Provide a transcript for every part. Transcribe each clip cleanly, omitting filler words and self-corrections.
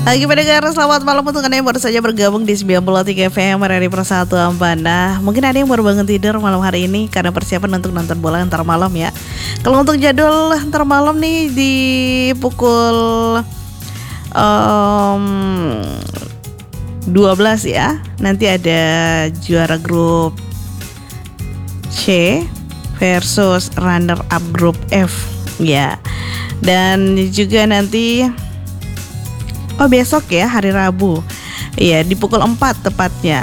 Lagi pendengar, selamat malam untuk Anda yang baru saja bergabung di 93 FM RRI Persatuan Banda. Mungkin ada yang baru bangun tidur malam hari ini karena persiapan untuk nonton bola antar malam ya. Kalau untuk jadwal antar malam nih di pukul 12 ya. Nanti ada juara grup C versus runner up grup F ya. Dan juga nanti besok ya, hari Rabu. Iya, di pukul 4 tepatnya.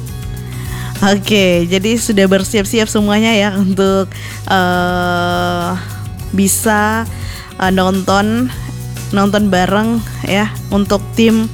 Oke, jadi sudah bersiap-siap semuanya ya untuk bisa nonton bareng ya untuk tim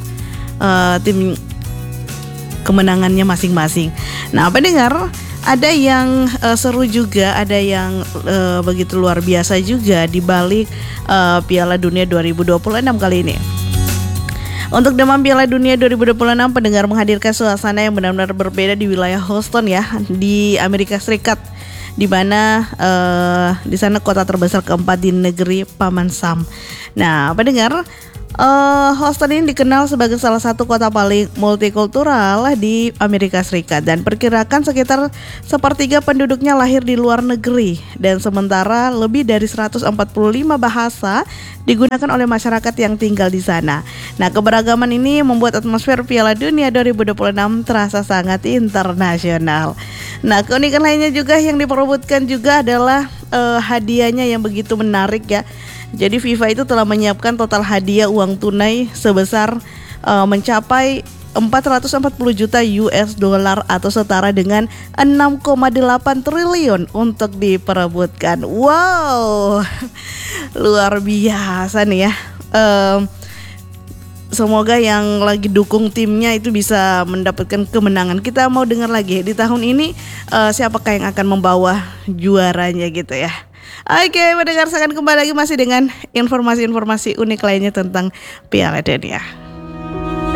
kemenangannya masing-masing. Nah, pendengar, ada yang seru juga, ada yang begitu luar biasa juga di balik Piala Dunia 2026 kali ini. Untuk demam Piala Dunia 2026, pendengar menghadirkan suasana yang benar-benar berbeda di wilayah Houston ya, di Amerika Serikat, di mana di sana kota terbesar keempat di negeri Paman Sam. Nah, pendengar, Houston ini dikenal sebagai salah satu kota paling multikultural di Amerika Serikat dan perkirakan sekitar sepertiga penduduknya lahir di luar negeri, dan sementara lebih dari 145 bahasa digunakan oleh masyarakat yang tinggal di sana. Nah, keberagaman ini membuat atmosfer Piala Dunia 2026 terasa sangat internasional. Nah, keunikan lainnya juga yang diperebutkan juga adalah hadiahnya yang begitu menarik ya. Jadi FIFA itu telah menyiapkan total hadiah uang tunai sebesar mencapai 440 juta US dollar atau setara dengan 6,8 triliun untuk diperebutkan. Wow, luar biasa nih ya. Semoga yang lagi dukung timnya itu bisa mendapatkan kemenangan. Kita mau dengar lagi di tahun ini siapakah yang akan membawa juaranya gitu ya. Oke, mendengar, saya akan kembali lagi masih dengan informasi-informasi unik lainnya tentang Piala Dunia.